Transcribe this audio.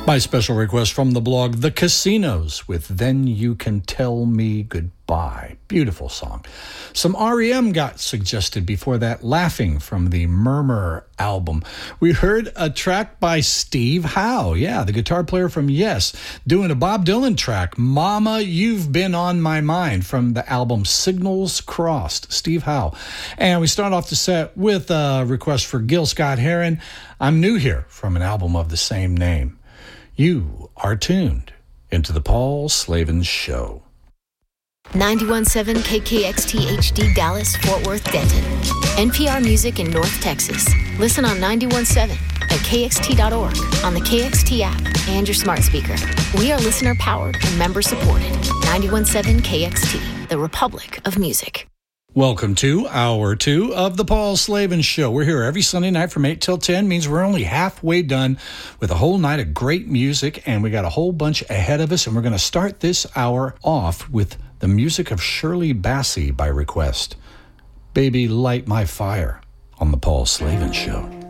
My special request from the blog The Casinos with Then You Can Tell Me Goodbye. Beautiful song. Some REM got suggested before that, Laughing from the Murmur album. We heard a track by Steve Howe, the guitar player from Yes, doing a Bob Dylan track, Mama, You've Been on My Mind, from the album Signals Crossed, Steve Howe. And we start off the set with a request for Gil Scott-Heron, I'm New Here, from an album of the same name. You are tuned into the Paul Slavin Show. 91.7 KKXT HD Dallas, Fort Worth, Denton. NPR Music in North Texas. Listen on 91.7 at kxt.org, on the KXT app, and your smart speaker. We are listener-powered and member-supported. 91.7 KXT, the Republic of Music. Welcome to Hour 2 of the Paul Slavin Show. We're here every Sunday night from 8 till 10. Means we're only halfway done with a whole night of great music, and we got a whole bunch ahead of us, and we're going to start this hour off with the music of Shirley Bassey by request. Baby, Light My Fire on the Paul Slavin Show.